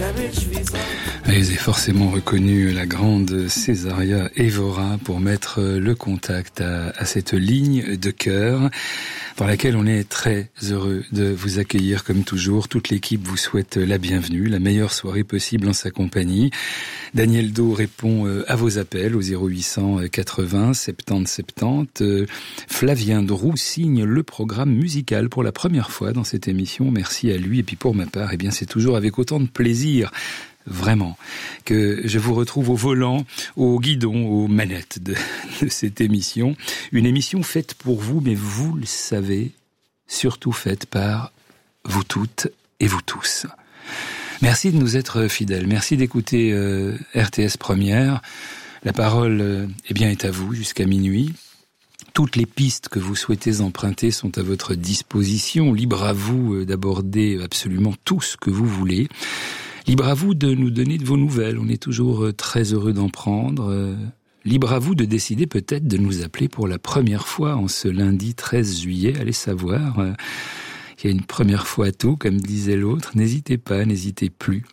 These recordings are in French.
Vous avez forcément reconnu la grande Césaria Évora pour mettre le contact à cette ligne de cœur dans laquelle on est très heureux de vous accueillir comme toujours. Toute l'équipe vous souhaite la bienvenue, la meilleure soirée possible en sa compagnie. Daniel Do répond à vos appels au 0800 80 70 70. Flavien Drou signe le programme musical pour la première fois dans cette émission. Merci à lui. Et puis pour ma part, eh bien c'est toujours avec autant de plaisir, vraiment, que je vous retrouve au volant, au guidon, aux manettes de cette émission. Une émission faite pour vous, mais vous le savez, surtout faite par vous toutes et vous tous. Merci de nous être fidèles. Merci d'écouter RTS Première. La parole est à vous jusqu'à minuit. Toutes les pistes que vous souhaitez emprunter sont à votre disposition. Libre à vous d'aborder absolument tout ce que vous voulez. Libre à vous de nous donner de vos nouvelles. On est toujours très heureux d'en prendre. Libre à vous de décider peut-être de nous appeler pour la première fois en ce lundi 13 juillet. Allez savoir. Il y a une première fois à tout, comme disait l'autre. N'hésitez pas, n'hésitez plus.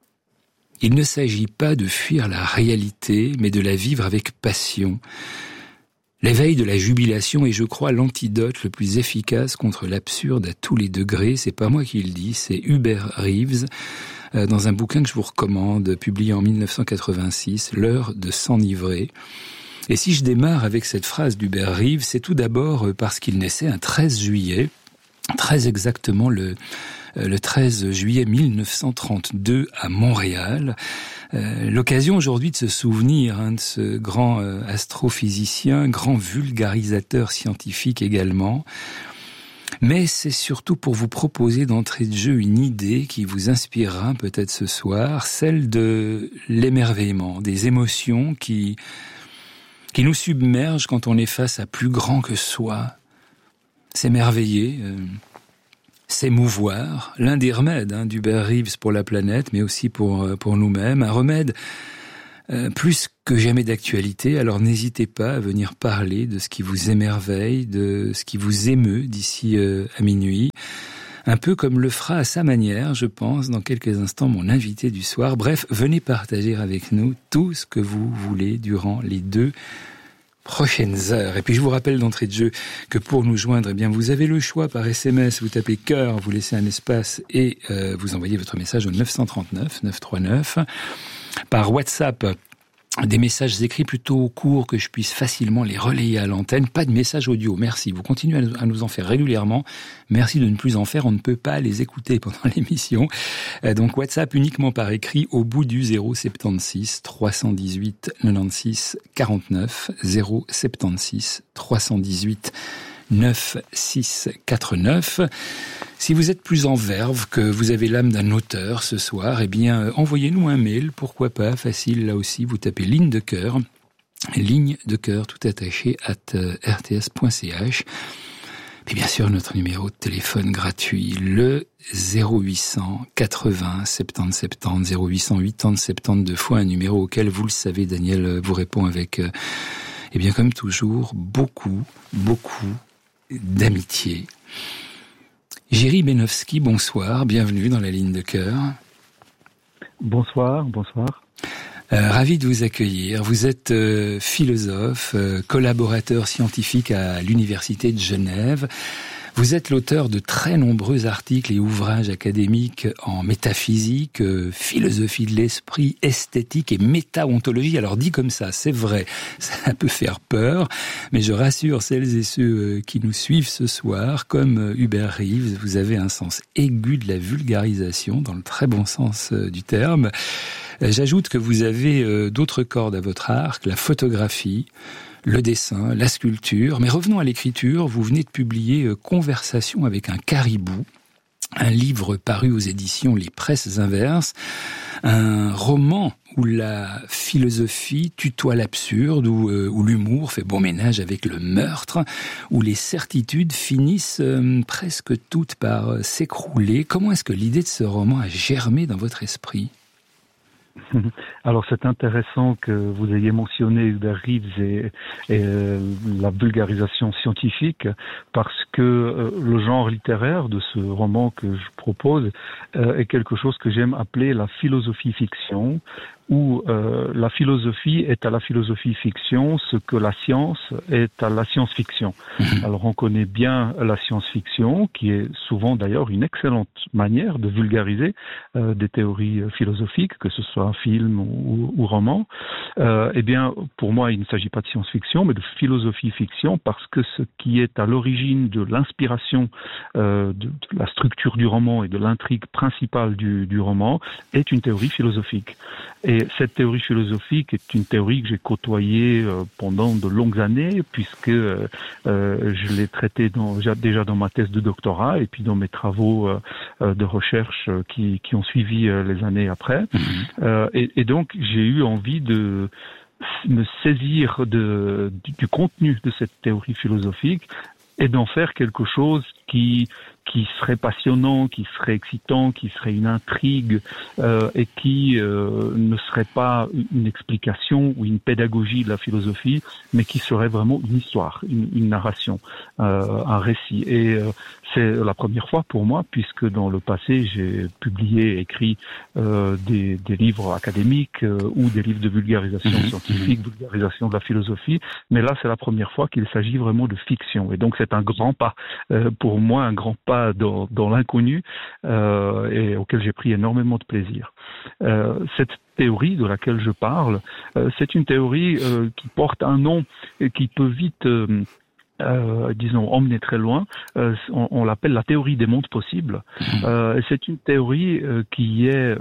Il ne s'agit pas de fuir la réalité, mais de la vivre avec passion. L'éveil de la jubilation est, je crois, l'antidote le plus efficace contre l'absurde à tous les degrés. C'est pas moi qui le dis, c'est Hubert Reeves, dans un bouquin que je vous recommande, publié en 1986, L'heure de s'enivrer. Et si je démarre avec cette phrase d'Hubert Reeves, c'est tout d'abord parce qu'il naissait un 13 juillet, très exactement le 13 juillet 1932 à Montréal. L'occasion aujourd'hui de se souvenir de ce grand astrophysicien, grand vulgarisateur scientifique également. Mais c'est surtout pour vous proposer d'entrée de jeu une idée qui vous inspirera peut-être ce soir, celle de l'émerveillement, des émotions qui nous submergent quand on est face à plus grand que soi. S'émerveiller, s'émouvoir, l'un des remèdes d'Hubert Reeves pour la planète, mais aussi pour nous-mêmes, un remède plus que jamais d'actualité. Alors n'hésitez pas à venir parler de ce qui vous émerveille, de ce qui vous émeut d'ici à minuit. Un peu comme le fera à sa manière, je pense, dans quelques instants, mon invité du soir. Bref, venez partager avec nous tout ce que vous voulez durant les 2 prochaines heures. Et puis je vous rappelle d'entrée de jeu que pour nous joindre, eh bien vous avez le choix par SMS, vous tapez cœur, vous laissez un espace et vous envoyez votre message au 939 939. Par WhatsApp, des messages écrits plutôt courts que je puisse facilement les relayer à l'antenne. Pas de messages audio, merci. Vous continuez à nous en faire régulièrement. Merci de ne plus en faire, on ne peut pas les écouter pendant l'émission. Donc WhatsApp uniquement par écrit au bout du 076 318 96 49 076 318 9649. Si vous êtes plus en verve, que vous avez l'âme d'un auteur ce soir, eh bien, envoyez-nous un mail, pourquoi pas, facile là aussi, vous tapez ligne de cœur tout attaché @rts.ch. Et bien sûr, notre numéro de téléphone gratuit, le 0800 80 70 70, 0800 80 70, 2 fois un numéro auquel, vous le savez, Daniel vous répond avec, eh bien, comme toujours, beaucoup d'amitié. Jiří Benovský, bonsoir, bienvenue dans la ligne de cœur. Bonsoir. Ravi de vous accueillir. Vous êtes philosophe, collaborateur scientifique à l'Université de Genève. Vous êtes l'auteur de très nombreux articles et ouvrages académiques en métaphysique, philosophie de l'esprit, esthétique et métaontologie. Alors dit comme ça, c'est vrai, ça peut faire peur, mais je rassure celles et ceux qui nous suivent ce soir, comme Hubert Reeves, vous avez un sens aigu de la vulgarisation, dans le très bon sens du terme. J'ajoute que vous avez d'autres cordes à votre arc, la photographie, le dessin, la sculpture. Mais revenons à l'écriture. Vous venez de publier Conversation avec un caribou, un livre paru aux éditions Les Presses Inverses, un roman où la philosophie tutoie l'absurde, où l'humour fait bon ménage avec le meurtre, où les certitudes finissent presque toutes par s'écrouler. Comment est-ce que l'idée de ce roman a germé dans votre esprit ? Alors c'est intéressant que vous ayez mentionné Hubert Reeves et la vulgarisation scientifique, parce que le genre littéraire de ce roman que je propose est quelque chose que j'aime appeler la philosophie fiction, où la philosophie est à la philosophie fiction ce que la science est à la science-fiction. Alors on connaît bien la science-fiction, qui est souvent d'ailleurs une excellente manière de vulgariser des théories philosophiques, que ce soit un film ou roman. Eh bien, pour moi, il ne s'agit pas de science-fiction, mais de philosophie-fiction, parce que ce qui est à l'origine de l'inspiration de la structure du roman et de l'intrigue principale du roman est une théorie philosophique. Et cette théorie philosophique est une théorie que j'ai côtoyée pendant de longues années, puisque je l'ai traitée déjà dans ma thèse de doctorat et puis dans mes travaux de recherche qui ont suivi les années après. Et donc, j'ai eu envie de me saisir du contenu de cette théorie philosophique et d'en faire quelque chose qui serait passionnant, qui serait excitant, qui serait une intrigue et qui ne serait pas une explication ou une pédagogie de la philosophie, mais qui serait vraiment une histoire, une narration, un récit. Et c'est la première fois pour moi, puisque dans le passé, j'ai publié et écrit des livres académiques ou des livres de vulgarisation scientifique, vulgarisation de la philosophie, mais là, c'est la première fois qu'il s'agit vraiment de fiction. Et donc, c'est un grand pas pour moi, un grand pas dans l'inconnu et auquel j'ai pris énormément de plaisir. Cette théorie de laquelle je parle, c'est une théorie qui porte un nom qui peut vite emmener très loin. On l'appelle la théorie des mondes possibles. C'est une théorie qui est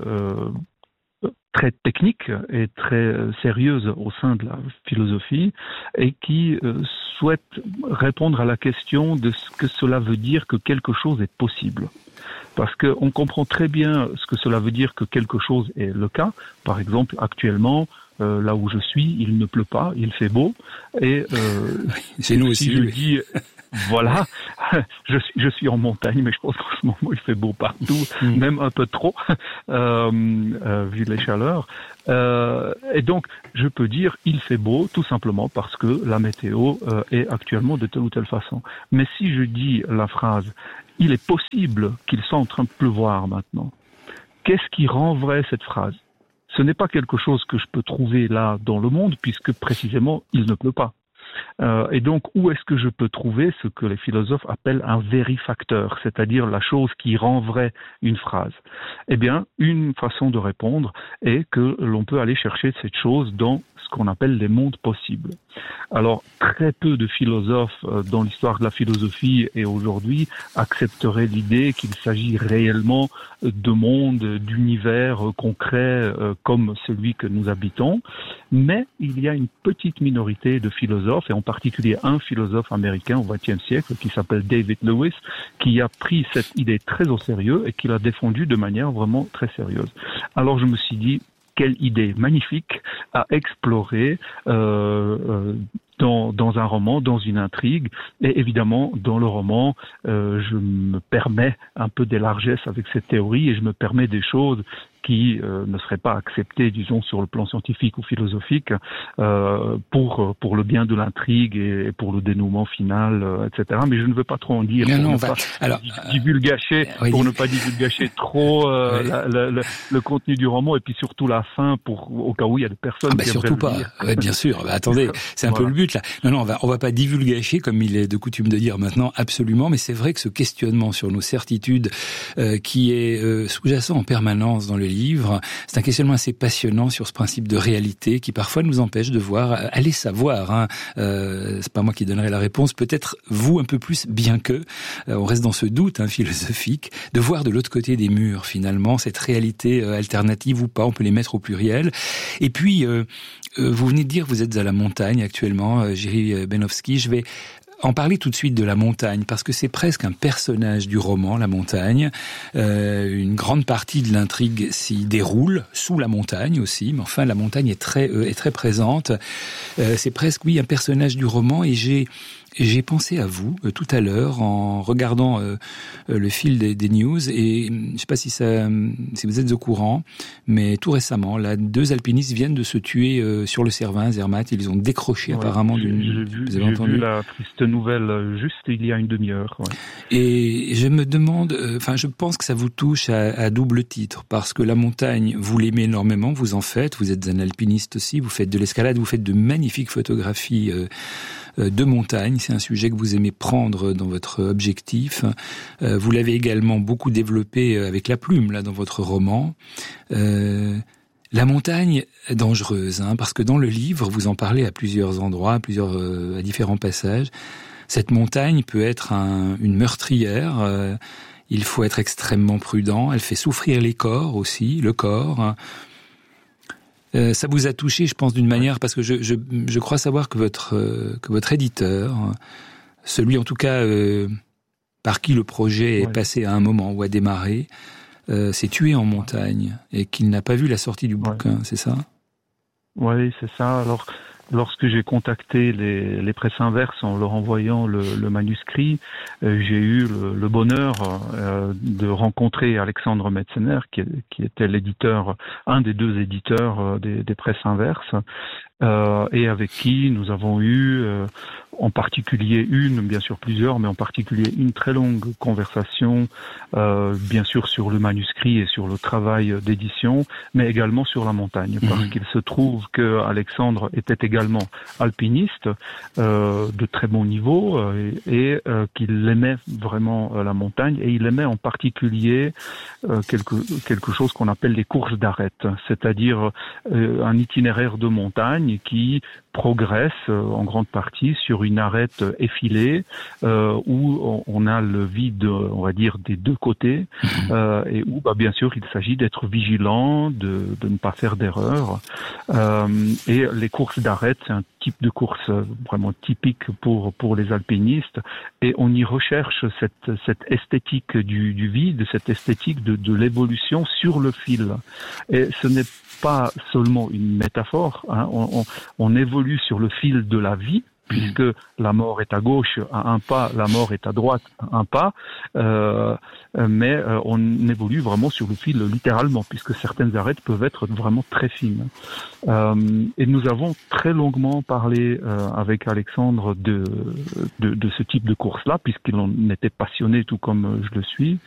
très technique et très sérieuse au sein de la philosophie et qui souhaite répondre à la question de ce que cela veut dire que quelque chose est possible. Parce qu'on comprend très bien ce que cela veut dire que quelque chose est le cas. Par exemple, actuellement, là où je suis, il ne pleut pas, il fait beau. Et chez nous aussi, si je dis... Voilà, je suis en montagne, mais je pense qu'en ce moment il fait beau partout, même un peu trop, vu les chaleurs. Et donc, je peux dire il fait beau tout simplement parce que la météo est actuellement de telle ou telle façon. Mais si je dis la phrase il est possible qu'il soit en train de pleuvoir maintenant, qu'est-ce qui rend vraie cette phrase? Ce n'est pas quelque chose que je peux trouver là dans le monde, puisque précisément il ne pleut pas. Et donc, où est-ce que je peux trouver ce que les philosophes appellent un vérifacteur, c'est-à-dire la chose qui rend vraie une phrase? Eh bien, une façon de répondre est que l'on peut aller chercher cette chose dans ce qu'on appelle les mondes possibles. Alors, très peu de philosophes dans l'histoire de la philosophie et aujourd'hui accepteraient l'idée qu'il s'agit réellement de mondes, d'univers concrets comme celui que nous habitons, mais il y a une petite minorité de philosophes, et en particulier un philosophe américain au XXe siècle qui s'appelle David Lewis, qui a pris cette idée très au sérieux et qui l'a défendue de manière vraiment très sérieuse. Alors je me suis dit, quelle idée magnifique à explorer dans un roman, dans une intrigue, et évidemment dans le roman, je me permets un peu des largesses avec cette théorie et je me permets des choses qui ne seraient pas acceptées, disons, sur le plan scientifique ou philosophique, pour le bien de l'intrigue et pour le dénouement final, etc. Mais je ne veux pas trop en dire divulgacher, pour ne pas divulgacher trop le contenu du roman et puis surtout la fin, au cas où il y a des personnes qui surtout pas. Ouais, bien sûr. Attendez, c'est un peu le but là. Non, on va pas divulgacher comme il est de coutume de dire maintenant, absolument. Mais c'est vrai que ce questionnement sur nos certitudes, qui est sous-jacent en permanence dans le livre, c'est un questionnement assez passionnant sur ce principe de réalité qui parfois nous empêche de voir, aller savoir. C'est pas moi qui donnerai la réponse, peut-être vous un peu plus, bien que on reste dans ce doute philosophique, de voir de l'autre côté des murs finalement cette réalité alternative ou pas. On peut les mettre au pluriel. Et puis vous venez de dire que vous êtes à la montagne actuellement, Jiří Beňovský. Je vais en parler tout de suite de la montagne, parce que c'est presque un personnage du roman, la montagne. Une grande partie de l'intrigue s'y déroule sous la montagne aussi, mais enfin la montagne est très présente. C'est presque, oui, un personnage du roman, et j'ai J'ai pensé à vous tout à l'heure en regardant le fil des news et je ne sais pas si vous êtes au courant, mais tout récemment, là, 2 alpinistes viennent de se tuer sur le Cervin, Zermatt. Ils ont décroché apparemment d'une. J'ai vu la triste nouvelle juste il y a une demi-heure. Ouais. Et je me demande, je pense que ça vous touche à double titre parce que la montagne, vous l'aimez énormément, vous en faites, vous êtes un alpiniste aussi, vous faites de l'escalade, vous faites de magnifiques photographies de montagne, c'est un sujet que vous aimez prendre dans votre objectif. Vous l'avez également beaucoup développé avec la plume là dans votre roman. La montagne est dangereuse, parce que dans le livre, vous en parlez à plusieurs endroits, à différents passages. Cette montagne peut être une meurtrière. Il faut être extrêmement prudent. Elle fait souffrir les corps aussi, le corps. Ça vous a touché, je pense, d'une manière, parce que je crois savoir que votre éditeur, celui en tout cas par qui le projet est passé à un moment ou a démarré, s'est tué en montagne et qu'il n'a pas vu la sortie du bouquin, c'est ça ? Oui, c'est ça. Alors, lorsque j'ai contacté les presses inverses en leur envoyant le manuscrit, j'ai eu le bonheur de rencontrer Alexandre Metzener, qui était l'éditeur, un des 2 éditeurs des presses inverses, et avec qui nous avons eu en particulier bien sûr plusieurs, mais en particulier une très longue conversation, bien sûr sur le manuscrit et sur le travail d'édition, mais également sur la montagne, parce qu'il se trouve que Alexandre était également alpiniste de très bon niveau et qu'il aimait vraiment la montagne, et il aimait en particulier quelque chose qu'on appelle les courses d'arête, c'est-à-dire un itinéraire de montagne qui progresse en grande partie sur une arête effilée où on a le vide, on va dire, des 2 côtés et où bien sûr il s'agit d'être vigilant, de ne pas faire d'erreur. Et les courses d'arête, c'est un type de course vraiment typique pour les alpinistes, et on y recherche cette esthétique du vide, cette esthétique de l'évolution sur le fil. Et ce n'est pas seulement une métaphore, on évolue sur le fil de la vie, puisque la mort est à gauche à un pas, la mort est à droite à un pas, mais on évolue vraiment sur le fil littéralement, puisque certaines arêtes peuvent être vraiment très fines. Et nous avons très longuement parlé avec Alexandre de ce type de course-là, puisqu'il en était passionné tout comme je le suis.